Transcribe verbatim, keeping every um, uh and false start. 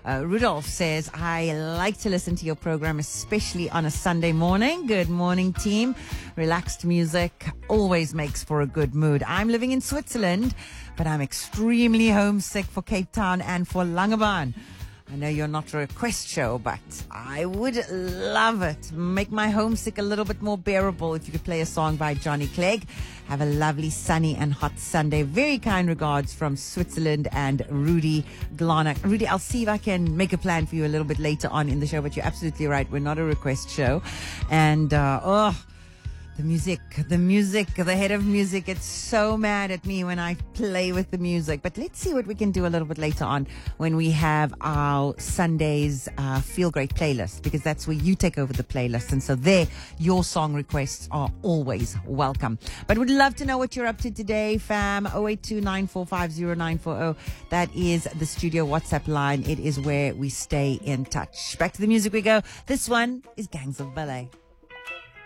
Uh, Rudolph says, I like to listen to your program, especially on a Sunday morning. Good morning, team. Relaxed music always makes for a good mood. I'm living in Switzerland, but I'm extremely homesick for Cape Town and for Langebaan. I know you're not a request show, but I would love it. Make my homesick a little bit more bearable if you could play a song by Johnny Clegg. Have a lovely, sunny and hot Sunday. Very kind regards from Switzerland and Rudy Glanak. Rudy, I'll see if I can make a plan for you a little bit later on in the show, but you're absolutely right. We're not a request show. And, uh, oh... The music, the music, the head of music gets so mad at me when I play with the music. But let's see what we can do a little bit later on when we have our Sunday's uh, Feel Great playlist, because that's where you take over the playlist. And so there, your song requests are always welcome. But would love to know what you're up to today, fam. oh eight two nine four five zero nine four zero. That is the studio WhatsApp line. It is where we stay in touch. Back to the music we go. This one is Gangs of Ballet.